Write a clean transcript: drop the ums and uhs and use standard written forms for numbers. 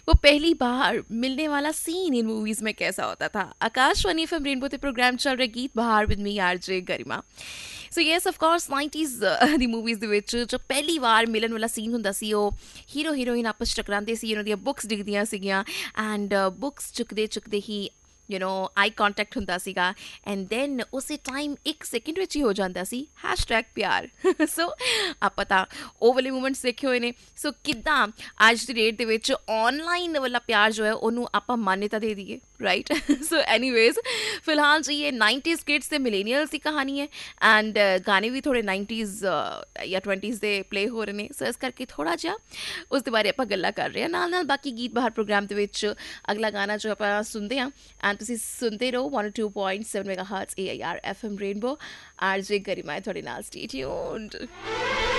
वो पहली बार मिलने वाला सीन इन मूवीज में कैसा होता था। आकाशवाणी एफएम रेनबो ते प्रोग्राम ਚੱਲ ਰਿਹਾ ਗੀਤ ਬਹਾਰ with me ਆਰਜੇ Garima. So yes of course 90s the movies ਦੇ ਵਿੱਚ ਜੋ ਪਹਿਲੀ ਵਾਰ ਮਿਲਣ ਵਾਲਾ ਸੀਨ ਹੁੰਦਾ ਸੀ ਉਹ ਹੀਰੋ ਹੀਰੋਇਨ ਆਪਸ 'ਚ ਟਕਰਾਉਂਦੇ ਸੀ, ਉਹਨਾਂ ਦੀਆਂ ਬੁੱਕਸ ਡਿੱਗਦੀਆਂ ਸੀਗੀਆਂ ਐਂਡ ਬੁੱਕਸ ਚੁੱਕਦੇ ਚੁੱਕਦੇ ਹੀ ਆਈ ਕੰਟੈਕਟ ਹੁੰਦਾ ਸੀਗਾ ਐਂਡ ਦੈਨ ਉਸੇ ਟਾਈਮ 1 ਸੈਕਿੰਡ ਵਿੱਚ ਹੀ ਹੋ ਜਾਂਦਾ ਸੀ #ਪਿਆਰ। ਸੋ ਆਪਾਂ ਤਾਂ ਉਹ ਵਾਲੇ ਮੂਮੈਂਟਸ ਦੇਖੇ ਹੋਏ ਨੇ। ਸੋ ਕਿੱਦਾਂ ਅੱਜ ਦੀ ਡੇਟ ਦੇ ਵਿੱਚ ਔਨਲਾਈਨ ਵਾਲਾ ਪਿਆਰ ਜੋ ਹੈ ਉਹਨੂੰ ਆਪਾਂ ਮਾਨਤਾ ਦੇ ਦਈਏ, ਰਾਈਟ। ਸੋ ਐਨੀਵੇਜ਼ ਫਿਲਹਾਲ ਜੀ ਇਹ 90s ਕਿਡਸ ਤੇ ਮਿਲੇਨੀਅਲਸ ਦੀ ਕਹਾਣੀ ਹੈ ਐਂਡ ਗਾਣੇ ਵੀ ਥੋੜ੍ਹੇ 90s ਜਾਂ 20s ਦੇ ਪਲੇ ਹੋ ਰਹੇ ਨੇ। ਸੋ ਇਸ ਕਰਕੇ ਥੋੜ੍ਹਾ ਜਿਹਾ ਉਸ ਦੇ ਬਾਰੇ ਆਪਾਂ ਗੱਲਾਂ ਕਰ ਰਹੇ ਹਾਂ, ਨਾਲ ਨਾਲ ਬਾਕੀ ਗੀਤ ਬਾਹਰ ਪ੍ਰੋਗਰਾਮ ਦੇ ਵਿੱਚ ਅਗਲਾ ਗਾਣਾ ਜੋ ਆਪਾਂ ਸੁਣਦੇ ਹਾਂ ਐਂਡ ਤੁਸੀਂ ਸੁਣਦੇ ਰਹੋ 102.7 ਮੈਗਾਹਰਟਜ਼ AIR FM ਰੇਨਬੋ। ਆਰਜੇ ਗਰਿਮਾ ਤੁਹਾਡੇ ਨਾਲ, ਸਟੇ ਟਿਊਨਡ।